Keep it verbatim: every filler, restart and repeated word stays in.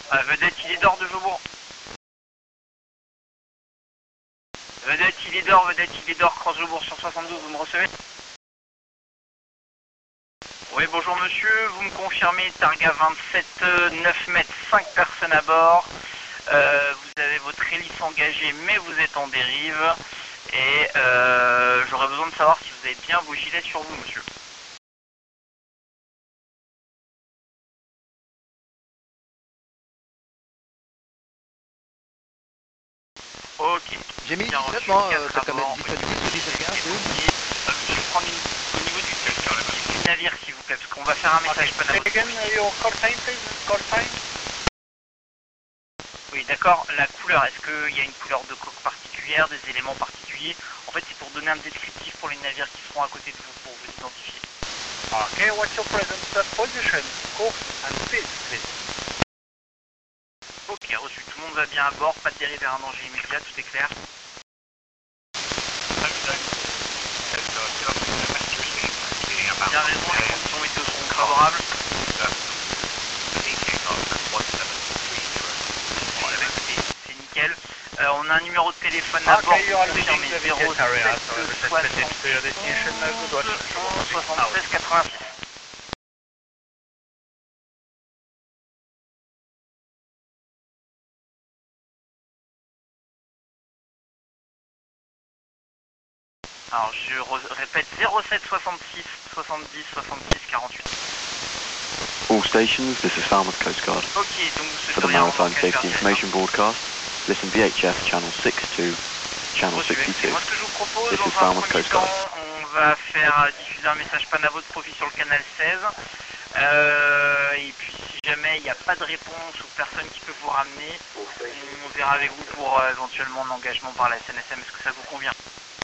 Ah, vedette, il est d'or de Jobourg. Vedette, il est d'or, vedette, il est d'or, cross Jobourg sur soixante-douze, vous me recevez? Oui, bonjour monsieur, vous me confirmez, Targa vingt-sept, neuf mètres, cinq personnes à bord. Euh, vous avez votre hélice engagée, mais vous êtes en dérive. Et euh, j'aurais besoin de savoir si vous avez bien vos gilets sur vous, monsieur. Ok. J'ai mis bien dix-sept, reçu, moi, quatre t'as quand même abords, dix-sept dix ou dix-sept quinze, euh, je vais prendre une, au niveau du, du navire, s'il vous plaît, parce qu'on va faire un message Okay. panneau. Again, your call sign, please. Call sign. Oui, d'accord. La couleur, est-ce qu'il y a une couleur de coque particulière, des éléments particuliers? En fait, c'est pour donner un descriptif pour les navires qui seront à côté de vous, pour vous identifier. Okay, what's your present position, course and speed, please? Ok, reçu. Tout le monde va bien à bord, pas de dérive vers un danger immédiat, tout est clair. Bien raison, les conditions météo seront favorables. C'est nickel. Euh, on a un numéro de téléphone à bord, Okay, you are confirmé leaving the zéro vignette area, sept so the soixante message to your destination, uh, good watch. soixante-treize quatre-vingt-six. Alors je répète zéro sept soixante-six soixante-dix soixante-six quarante-huit. All stations, this is Falmouth Coast Guard. Ok, donc vous For the souhaiteriez un Maritime engagement Safety Information Broadcast, listen V H F Channel sixty-two, Channel sixty-two. Moi ce que je vous propose, This is dans un Falmouth premier Coast temps, Guard. on va faire diffuser un message pan à votre profit sur le canal seize. Euh, et puis si jamais il n'y a pas de réponse ou personne qui peut vous ramener, on verra avec vous pour euh, éventuellement un engagement par la S N S M. Est-ce que ça vous convient?